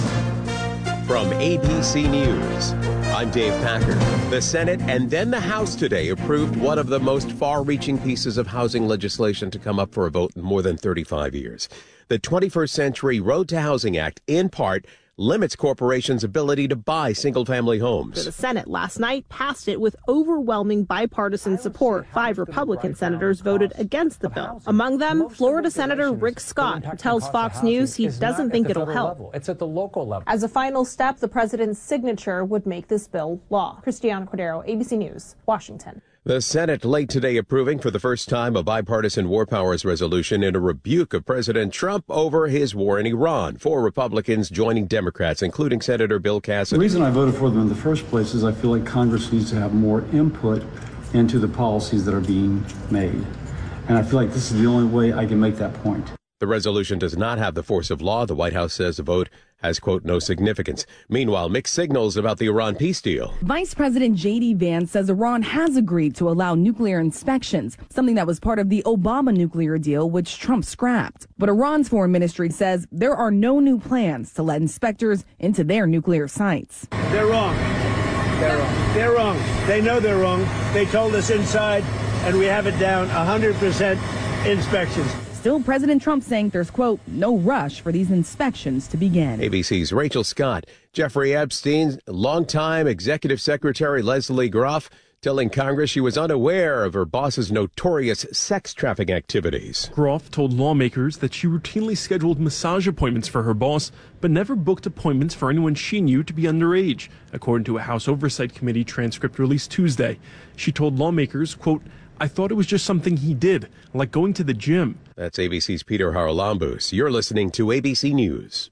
From A B C News, I'm Dave Packer. The Senate and then the House today approved one of the most far-reaching pieces of housing legislation to come up for a vote in more than thirty-five years. The twenty-first Century Road to Housing Act, in part, limits corporations' ability to buy single-family homes. The Senate last night passed it with overwhelming bipartisan support. Five Republican senators voted against the bill. Among them, Florida Senator Rick Scott, who tells Fox News he doesn't think it'll help. It's at the local level. As a final step, the president's signature would make this bill law. Cristiano Cordero, A B C News, Washington. The Senate late today approving for the first time a bipartisan war powers resolution in a rebuke of President Trump over his war in Iran. Four Republicans joining Democrats, including Senator Bill Cassidy. The reason I voted for them in the first place is I feel like Congress needs to have more input into the policies that are being made. And I feel like this is the only way I can make that point. The resolution does not have the force of law. The White House says the vote has, quote, no significance. Meanwhile, mixed signals about the Iran peace deal. Vice President J D Vance says Iran has agreed to allow nuclear inspections, something that was part of the Obama nuclear deal, which Trump scrapped. But Iran's foreign ministry says there are no new plans to let inspectors into their nuclear sites. They're wrong. They're wrong. They're wrong. They know they're wrong. They told us inside, and we have it down one hundred percent inspections. Still, President Trump saying there's, quote, no rush for these inspections to begin. A B C's Rachel Scott. Jeffrey Epstein's longtime executive secretary Leslie Groff telling Congress she was unaware of her boss's notorious sex trafficking activities. Groff told lawmakers that she routinely scheduled massage appointments for her boss, but never booked appointments for anyone she knew to be underage, according to a House Oversight Committee transcript released Tuesday. She told lawmakers, quote, I thought it was just something he did, like going to the gym. That's A B C's Peter Haralambous. You're listening to A B C News.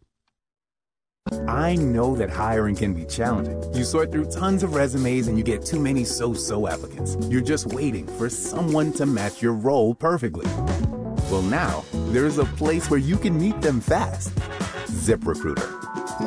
I know that hiring can be challenging. You sort through tons of resumes and you get too many so-so applicants. You're just waiting for someone to match your role perfectly. Well, now, there's a place where you can meet them fast. ZipRecruiter.